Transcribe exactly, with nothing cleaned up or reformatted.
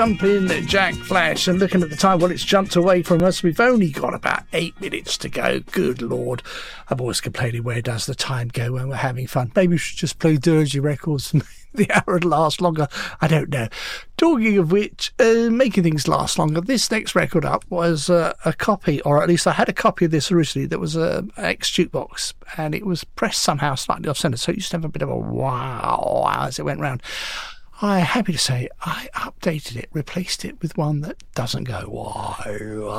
Jumping Jack Flash, and looking at the time, well, it's jumped away from us. We've only got about eight minutes to go. Good Lord. I'm always complaining, where does the time go when we're having fun? Maybe we should just play dirgy records and the hour would last longer. I don't know. Talking of which, uh, making things last longer, this next record up was uh, a copy, or at least I had a copy of this originally, that was a ex-jukebox, and it was pressed somehow slightly off-centre, so it used to have a bit of a wow as it went round. I'm happy to say I updated it, replaced it with one that doesn't go wow.